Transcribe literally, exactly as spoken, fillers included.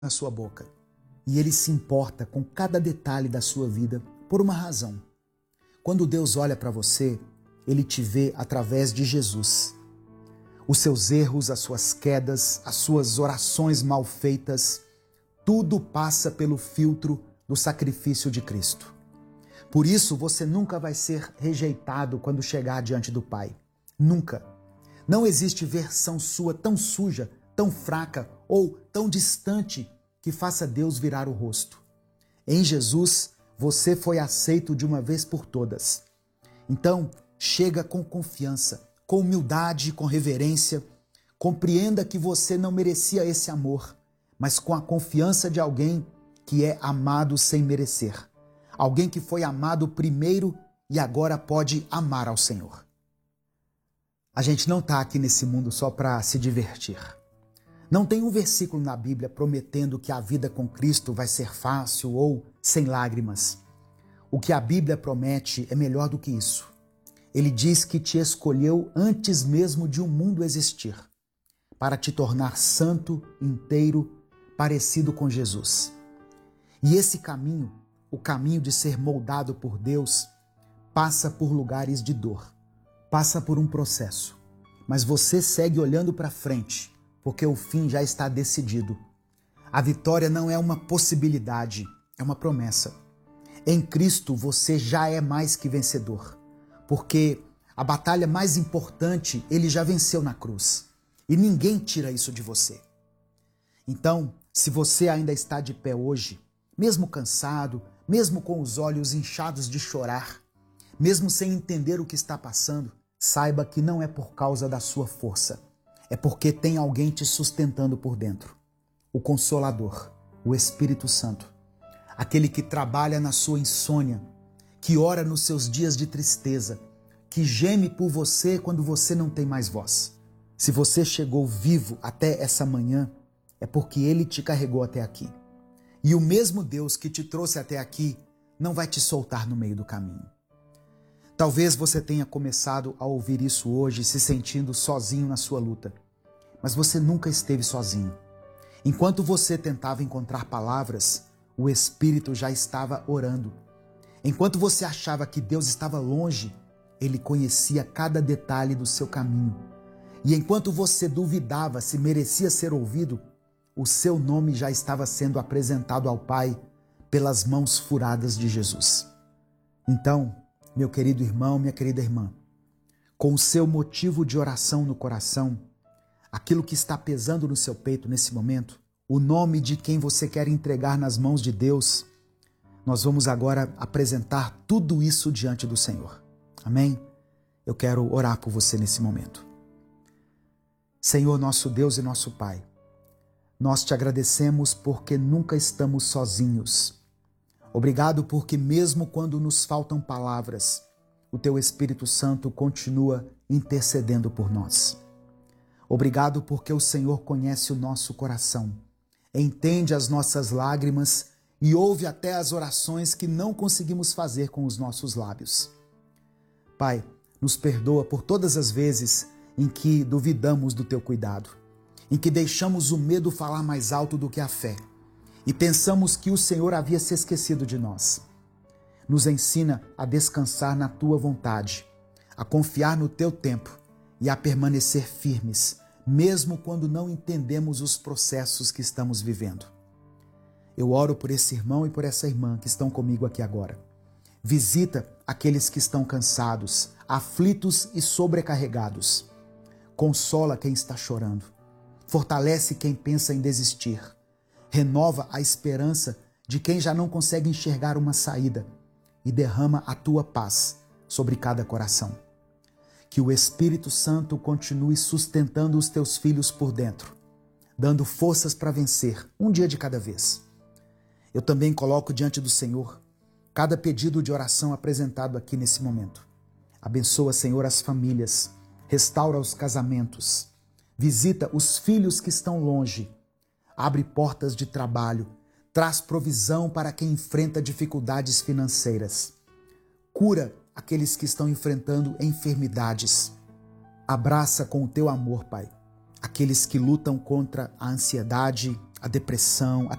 na sua boca. E Ele se importa com cada detalhe da sua vida por uma razão. Quando Deus olha para você, Ele te vê através de Jesus. Os seus erros, as suas quedas, as suas orações mal feitas, tudo passa pelo filtro do sacrifício de Cristo. Por isso, você nunca vai ser rejeitado quando chegar diante do Pai. Nunca. Não existe versão sua tão suja, tão fraca ou tão distante que faça Deus virar o rosto. Em Jesus, você foi aceito de uma vez por todas. Então, chega com confiança, com humildade, com reverência. Compreenda que você não merecia esse amor, mas com a confiança de alguém que é amado sem merecer. Alguém que foi amado primeiro e agora pode amar ao Senhor. A gente não está aqui nesse mundo só para se divertir. Não tem um versículo na Bíblia prometendo que a vida com Cristo vai ser fácil ou sem lágrimas. O que a Bíblia promete é melhor do que isso. Ele diz que te escolheu antes mesmo de o mundo existir, para te tornar santo, inteiro, parecido com Jesus. E esse caminho, o caminho de ser moldado por Deus, passa por lugares de dor, passa por um processo. Mas você segue olhando para frente, porque o fim já está decidido. A vitória não é uma possibilidade, é uma promessa. Em Cristo você já é mais que vencedor, porque a batalha mais importante Ele já venceu na cruz. E ninguém tira isso de você. Então, se você ainda está de pé hoje, mesmo cansado, mesmo com os olhos inchados de chorar, mesmo sem entender o que está passando, saiba que não é por causa da sua força. É porque tem alguém te sustentando por dentro. O Consolador, o Espírito Santo. Aquele que trabalha na sua insônia, que ora nos seus dias de tristeza, que geme por você quando você não tem mais voz. Se você chegou vivo até essa manhã, é porque Ele te carregou até aqui. E o mesmo Deus que te trouxe até aqui não vai te soltar no meio do caminho. Talvez você tenha começado a ouvir isso hoje se sentindo sozinho na sua luta, mas você nunca esteve sozinho. Enquanto você tentava encontrar palavras, o Espírito já estava orando. Enquanto você achava que Deus estava longe, Ele conhecia cada detalhe do seu caminho. E enquanto você duvidava se merecia ser ouvido, o seu nome já estava sendo apresentado ao Pai pelas mãos furadas de Jesus. Então, meu querido irmão, minha querida irmã, com o seu motivo de oração no coração, aquilo que está pesando no seu peito nesse momento, o nome de quem você quer entregar nas mãos de Deus, nós vamos agora apresentar tudo isso diante do Senhor. Amém? Eu quero orar por você nesse momento. Senhor, nosso Deus e nosso Pai, nós te agradecemos porque nunca estamos sozinhos. Obrigado porque mesmo quando nos faltam palavras, o Teu Espírito Santo continua intercedendo por nós. Obrigado porque o Senhor conhece o nosso coração, entende as nossas lágrimas e ouve até as orações que não conseguimos fazer com os nossos lábios. Pai, nos perdoa por todas as vezes em que duvidamos do Teu cuidado, em que deixamos o medo falar mais alto do que a fé e pensamos que o Senhor havia se esquecido de nós. Nos ensina a descansar na Tua vontade, a confiar no Teu tempo e a permanecer firmes, mesmo quando não entendemos os processos que estamos vivendo. Eu oro por esse irmão e por essa irmã que estão comigo aqui agora. Visita aqueles que estão cansados, aflitos e sobrecarregados. Consola quem está chorando. Fortalece quem pensa em desistir. Renova a esperança de quem já não consegue enxergar uma saída e derrama a Tua paz sobre cada coração. Que o Espírito Santo continue sustentando os Teus filhos por dentro, dando forças para vencer, um dia de cada vez. Eu também coloco diante do Senhor cada pedido de oração apresentado aqui nesse momento. Abençoa, Senhor, as famílias, restaura os casamentos, visita os filhos que estão longe, abre portas de trabalho, traz provisão para quem enfrenta dificuldades financeiras, cura aqueles que estão enfrentando enfermidades. Abraça com o Teu amor, Pai, aqueles que lutam contra a ansiedade, a depressão, a